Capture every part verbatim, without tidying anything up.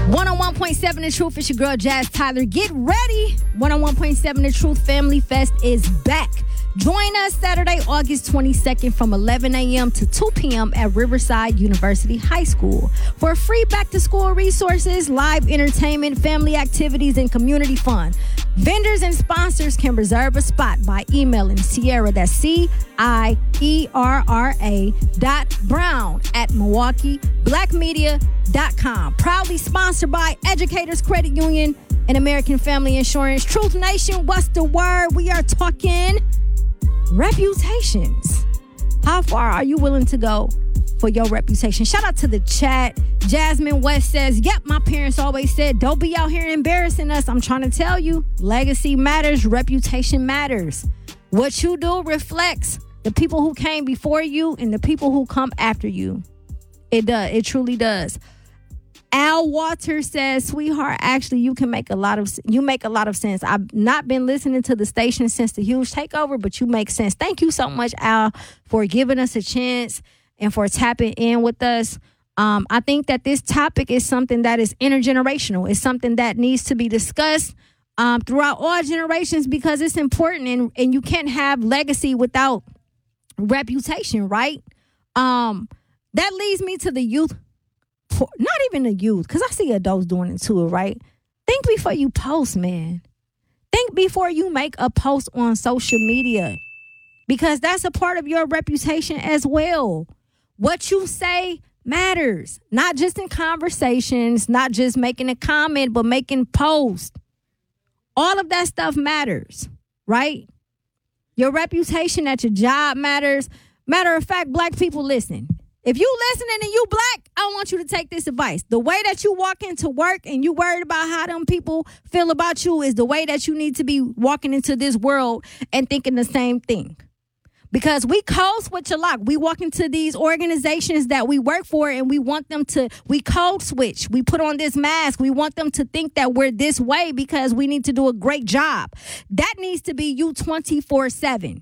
one oh one point seven The Truth. It's your girl, Jazz Tyler. Get ready. one oh one point seven The Truth Family Fest is back. Join us Saturday, August twenty-second from eleven a.m. to two p.m. at Riverside University High School for free back-to-school resources, live entertainment, family activities, and community fun. Vendors and sponsors can reserve a spot by emailing Sierra, that's C I E R R A dot Brown at Milwaukee Black Media dot com. Proudly sponsored by Educators Credit Union and American Family Insurance. Truth Nation, what's the word? We are talking reputations. How far are you willing to go for your reputation? Shout out to the chat. Jasmine West says, yep, my parents always said, don't be out here embarrassing us. I'm trying to tell you, legacy matters, reputation matters. What you do reflects the people who came before you and the people who come after you. It does. It truly does. Al Walter says, sweetheart, actually, you can make a lot of, you make a lot of sense. I've not been listening to the station since the huge takeover, but you make sense. Thank you so much, Al, for giving us a chance and for tapping in with us. Um, I think that this topic is something that is intergenerational. It's something that needs to be discussed um, throughout all generations because it's important, and, and you can't have legacy without reputation, right? Um, that leads me to the youth. Not even the youth, because I see adults doing it too, right? Think before you post, man. Think before you make a post on social media, because that's a part of your reputation as well. What you say matters, not just in conversations, not just making a comment, but making posts. All of that stuff matters, right? Your reputation at your job matters. Matter of fact, black people, listen. If you listening and you black, I want you to take this advice. The way that you walk into work and you worried about how them people feel about you is the way that you need to be walking into this world and thinking the same thing. Because we code switch a lot. We walk into these organizations that we work for and we want them to, we code switch. We put on this mask. We want them to think that we're this way because we need to do a great job. That needs to be you twenty-four seven.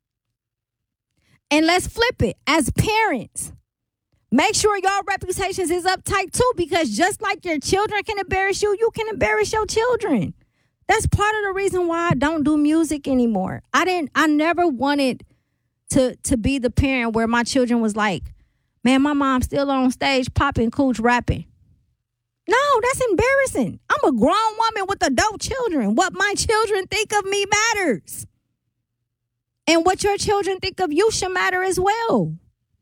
And let's flip it. As parents, make sure your reputations is uptight too, because just like your children can embarrass you, you can embarrass your children. That's part of the reason why I don't do music anymore. I didn't, I never wanted to, to be the parent where my children was like, man, my mom's still on stage popping cooch rapping. No, that's embarrassing. I'm a grown woman with adult children. What my children think of me matters. And what your children think of you should matter as well.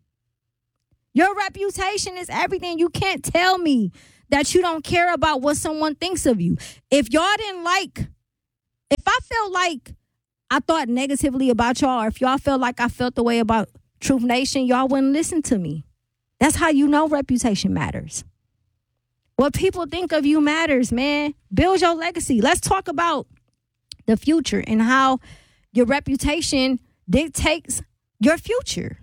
Your reputation is everything. You can't tell me that you don't care about what someone thinks of you. If y'all didn't like, if I felt like I thought negatively about y'all, or if y'all felt like I felt the way about Truth Nation, y'all wouldn't listen to me. That's how you know reputation matters. What people think of you matters, man. Build your legacy. Let's talk about the future and how your reputation dictates your future.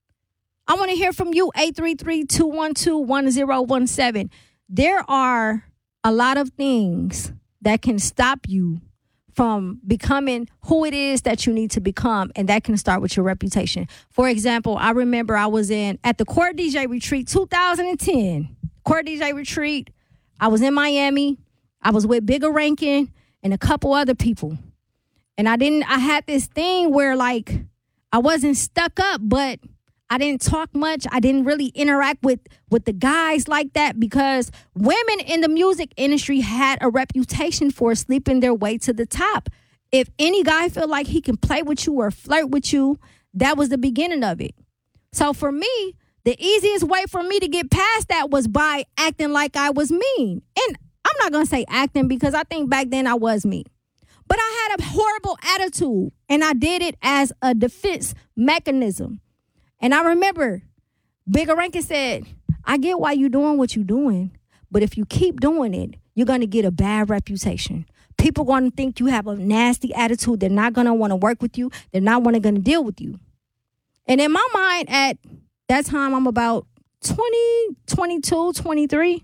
I want to hear from you, eight three three, two one two, one zero one seven. There are a lot of things that can stop you from becoming who it is that you need to become, and that can start with your reputation. For example, I remember I was in at the Core D J Retreat two thousand ten. Core D J Retreat. I was in Miami. I was with Bigger Rankin and a couple other people. And I didn't, I had this thing where like I wasn't stuck up, but I didn't talk much. I didn't really interact with, with the guys like that because women in the music industry had a reputation for sleeping their way to the top. If any guy feel like he can play with you or flirt with you, that was the beginning of it. So for me, the easiest way for me to get past that was by acting like I was mean. And I'm not going to say acting because I think back then I was mean. But I had a horrible attitude, and I did it as a defense mechanism. And I remember Bigger Rankin said, I get why you're doing what you're doing, but if you keep doing it, you're going to get a bad reputation. People are going to think you have a nasty attitude. They're not going to want to work with you. They're not going to deal with you. And in my mind, at that time, I'm about twenty, twenty-two, twenty-three.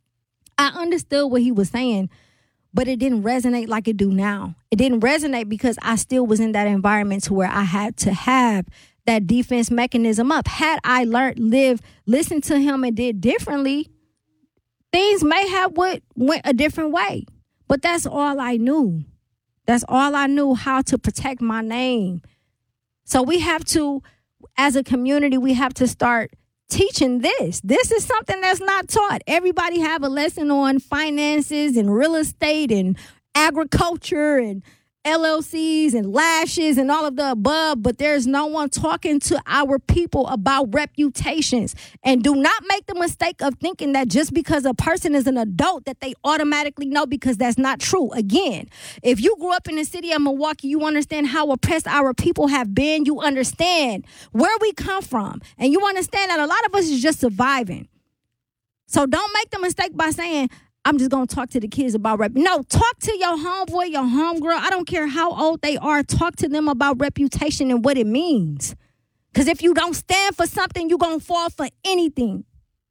I understood what he was saying, but it didn't resonate like it do now. It didn't resonate because I still was in that environment to where I had to have that defense mechanism up. Had I learned, lived, listened to him and did differently, things may have went, went a different way. But that's all I knew. That's all I knew, how to protect my name. So we have to, as a community, we have to start teaching this. This is something that's not taught. Everybody have a lesson on finances and real estate and agriculture and L L Cs and lashes and all of the above, but there's no one talking to our people about reputations. And do not make the mistake of thinking that just because a person is an adult that they automatically know, because that's not true. Again, if you grew up in the city of Milwaukee, you understand how oppressed our people have been. You understand where we come from. And you understand that a lot of us is just surviving. So don't make the mistake by saying, I'm just going to talk to the kids about rep. No, talk to your homeboy, your homegirl. I don't care how old they are. Talk to them about reputation and what it means. Because if you don't stand for something, you're going to fall for anything.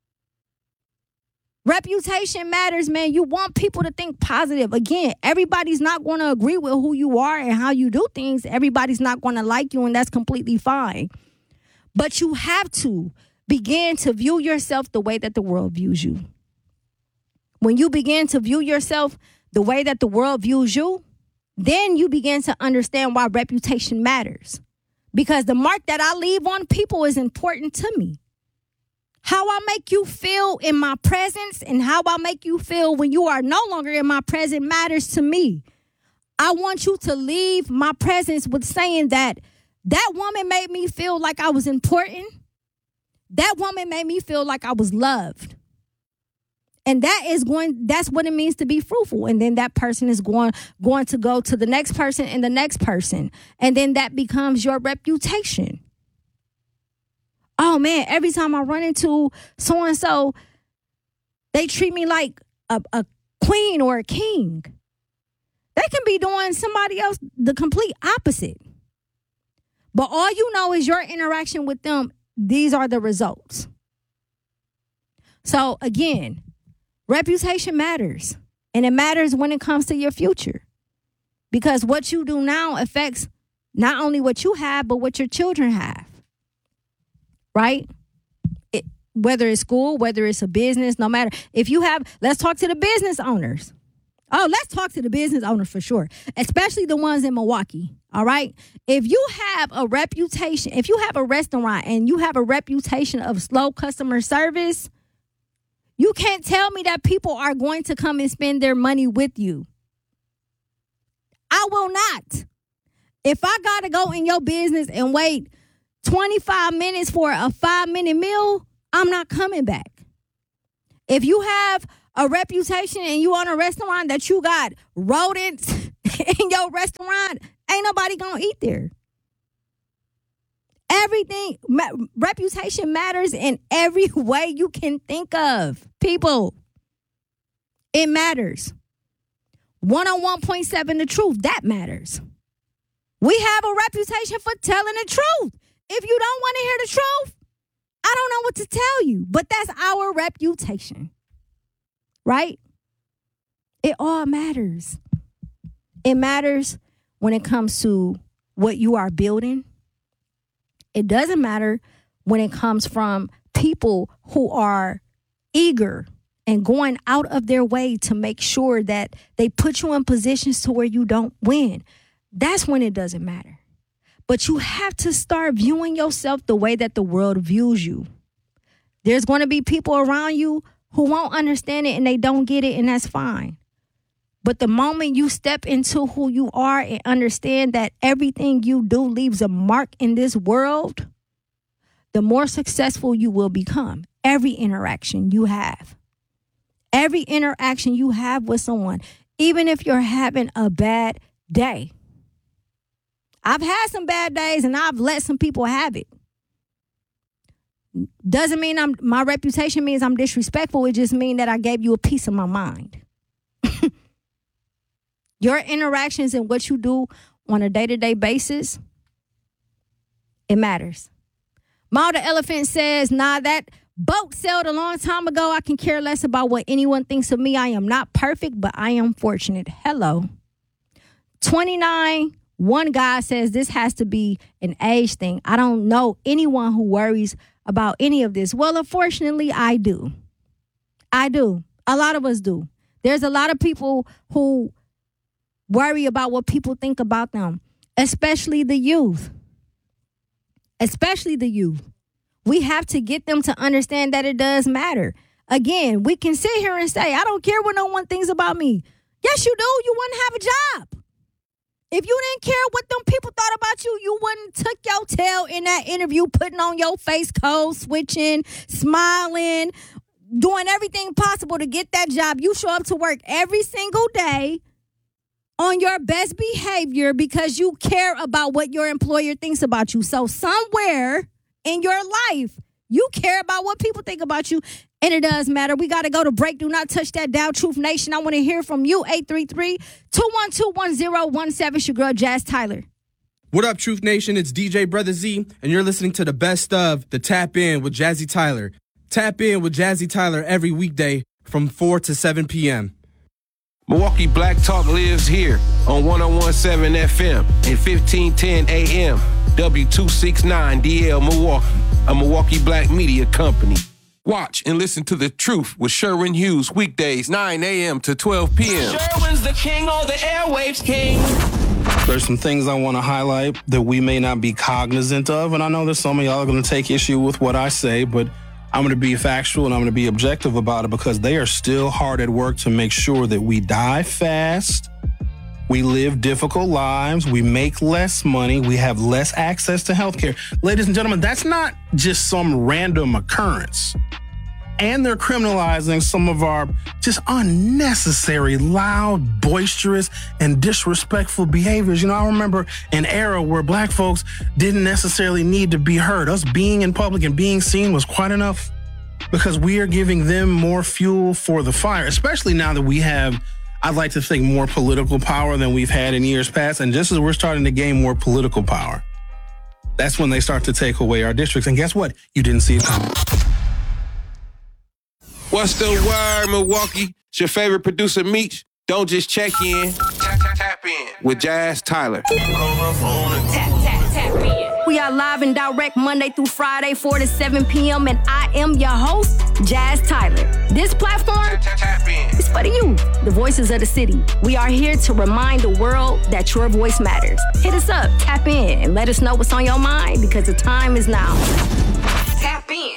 Reputation matters, man. You want people to think positive. Again, everybody's not going to agree with who you are and how you do things. Everybody's not going to like you, and that's completely fine. But you have to begin to view yourself the way that the world views you. When you begin to view yourself the way that the world views you, then you begin to understand why reputation matters. Because the mark that I leave on people is important to me. How I make you feel in my presence and how I make you feel when you are no longer in my presence matters to me. I want you to leave my presence with saying that that woman made me feel like I was important. That woman made me feel like I was loved. And that is going, that's what it means to be fruitful. And then that person is going, going to go to the next person and the next person. And then that becomes your reputation. Oh man, every time I run into so-and-so, they treat me like a, a queen or a king. They can be doing somebody else the complete opposite. But all you know is your interaction with them. These are the results. So again, reputation matters, and it matters when it comes to your future, because what you do now affects not only what you have, but what your children have, right? It, whether it's school, whether it's a business, no matter. If you have, let's talk to the business owners. Oh, let's talk to the business owners for sure, especially the ones in Milwaukee, all right? If you have a reputation, if you have a restaurant and you have a reputation of slow customer service, you can't tell me that people are going to come and spend their money with you. I will not. If I got to go in your business and wait twenty-five minutes for a five-minute meal, I'm not coming back. If you have a reputation and you own a restaurant that you got rodents in your restaurant, ain't nobody going to eat there. Everything, ma- reputation matters in every way you can think of. People, it matters. one oh one point seven, the truth, that matters. We have a reputation for telling the truth. If you don't want to hear the truth, I don't know what to tell you, but that's our reputation, right? It all matters. It matters when it comes to what you are building. It doesn't matter when it comes from people who are eager and going out of their way to make sure that they put you in positions to where you don't win. That's when it doesn't matter. But you have to start viewing yourself the way that the world views you. There's going to be people around you who won't understand it and they don't get it, and that's fine. But the moment you step into who you are and understand that everything you do leaves a mark in this world, the more successful you will become. Every interaction you have. Every interaction you have with someone, even if you're having a bad day. I've had some bad days and I've let some people have it. Doesn't mean I'm my reputation means I'm disrespectful. It just means that I gave you a piece of my mind. Your interactions and what you do on a day-to-day basis, it matters. Ma the Elephant says, nah, that boat sailed a long time ago. I can care less about what anyone thinks of me. I am not perfect, but I am fortunate. Hello. twenty-nine, one guy says this has to be an age thing. I don't know anyone who worries about any of this. Well, unfortunately, I do. I do. A lot of us do. There's a lot of people who worry about what people think about them, especially the youth. Especially the youth. We have to get them to understand that it does matter. Again, we can sit here and say, I don't care what no one thinks about me. Yes, you do. You wouldn't have a job. If you didn't care what them people thought about you, you wouldn't took your tail in that interview, putting on your face code, switching, smiling, doing everything possible to get that job. You show up to work every single day on your best behavior because you care about what your employer thinks about you. So somewhere in your life, you care about what people think about you. And it does matter. We got to go to break. Do not touch that dial, Truth Nation. I want to hear from you. eight three three, two one two, one zero one seven. It's your girl, Jazz Tyler. What up, Truth Nation? It's D J Brother Z, and you're listening to the best of the Tap In with Jazzy Tyler. Tap In with Jazzy Tyler every weekday from four to seven p.m. Milwaukee Black Talk lives here on one oh one point seven F M and fifteen ten A M. W two sixty-nine D L Milwaukee, a Milwaukee Black media company. Watch and listen to The Truth with Sherwin Hughes weekdays nine a.m. to twelve p.m. Sherwin's the king of the airwaves king. There's some things I want to highlight that we may not be cognizant of, and I know that some of y'all are going to take issue with what I say, but I'm going to be factual and I'm going to be objective about it because they are still hard at work to make sure that we die fast, we live difficult lives, we make less money, we have less access to healthcare. Ladies and gentlemen, that's not just some random occurrence. And they're criminalizing some of our just unnecessary, loud, boisterous, and disrespectful behaviors. You know, I remember an era where black folks didn't necessarily need to be heard. Us being in public and being seen was quite enough because we are giving them more fuel for the fire, especially now that we have, I'd like to think, more political power than we've had in years past. And just as we're starting to gain more political power, that's when they start to take away our districts. And guess what? You didn't see it coming. What's the word, Milwaukee? It's your favorite producer, Meech. Don't just check in. Tap, tap, tap in with Jazz Tyler. Tap, tap, tap in. We are live and direct Monday through Friday, four to seven p.m. And I am your host, Jazz Tyler. This platform Tap, tap, tap in. is for the youth, the voices of the city. We are here to remind the world that your voice matters. Hit us up, tap in, and let us know what's on your mind because the time is now. Tap in.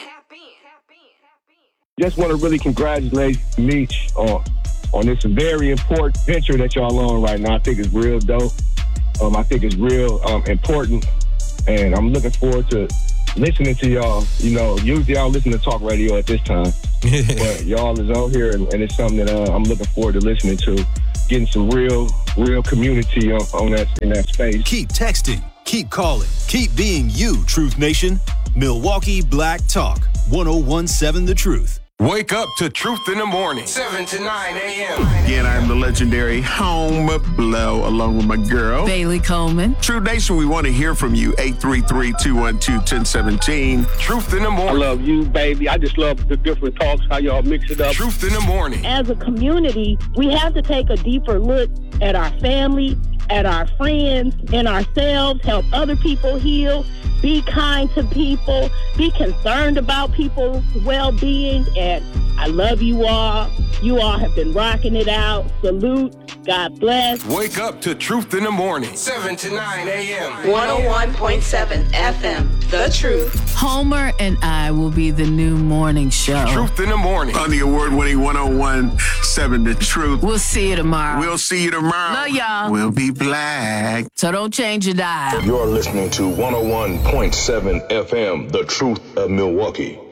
Just want to really congratulate Meech on on this very important venture that y'all on right now. I think it's real dope. Um, I think it's real um, important, and I'm looking forward to listening to y'all. You know, usually I don't listen to talk radio at this time, but y'all is on here, and, and it's something that uh, I'm looking forward to listening to, getting some real, real community on, on that in that space. Keep texting, keep calling, keep being you, Truth Nation. Milwaukee Black Talk, one oh one point seven The Truth. Wake up to Truth in the Morning, seven to nine a.m. Again, I'm the legendary Home Blow, along with my girl, Bailey Coleman. True Nation, we want to hear from you. eight three three, two one two, one oh one seven. Truth in the Morning. I love you, baby. I just love the different talks, how y'all mix it up. Truth in the Morning. As a community, we have to take a deeper look at our family, at our friends, and ourselves, help other people heal, be kind to people, be concerned about people's well-being, and I love you all. You all have been rocking it out. Salute. God bless. Wake up to Truth in the Morning, seven to nine a.m. one oh one point seven F M, The Truth. Homer and I will be the new morning show. Truth in the Morning. On the award-winning one oh one point seven The Truth. We'll see you tomorrow. We'll see you tomorrow. Love y'all. We'll be black. So don't change your dial. You're listening to one oh one point seven F M, The Truth of Milwaukee.